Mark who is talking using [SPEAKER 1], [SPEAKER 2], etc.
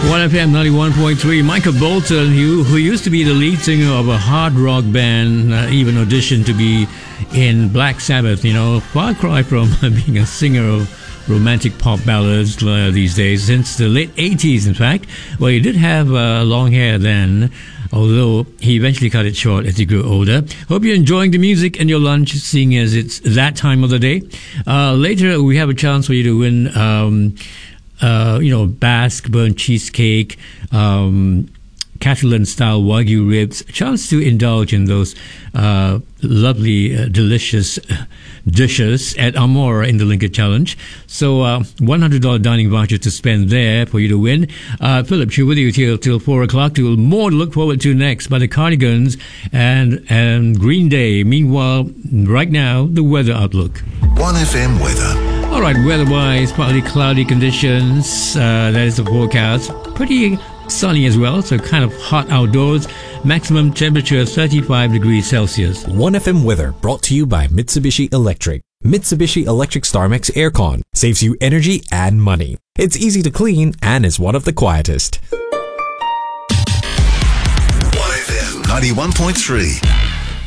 [SPEAKER 1] 1FM 91.3. Michael Bolton, who used to be the lead singer of a hard rock band, even auditioned to be in Black Sabbath. You know, far cry from being a singer of romantic pop ballads these days, since the late 80s, in fact. Well, he did have long hair then, although he eventually cut it short as he grew older. Hope you're enjoying the music and your lunch, seeing as it's that time of the day. Later, we have a chance for you to win Basque burnt cheesecake, Catalan-style Wagyu ribs, a chance to indulge in those lovely, delicious dishes at Amora in the Lincoln Challenge. So, $100 dining voucher to spend there for you to win. Philip, you're with you till 4 o'clock. To more to look forward to next by the Cardigans and Green Day. Meanwhile, right now, the weather outlook.
[SPEAKER 2] 1FM weather.
[SPEAKER 1] All right, weather-wise, partly cloudy conditions. That is the forecast. Pretty sunny as well, so kind of hot outdoors. Maximum temperature 35 degrees Celsius.
[SPEAKER 3] 1FM weather brought to you by Mitsubishi Electric. Mitsubishi Electric StarMax Aircon saves you energy and money. It's easy to clean and is one of the quietest.
[SPEAKER 2] 1FM 91.3.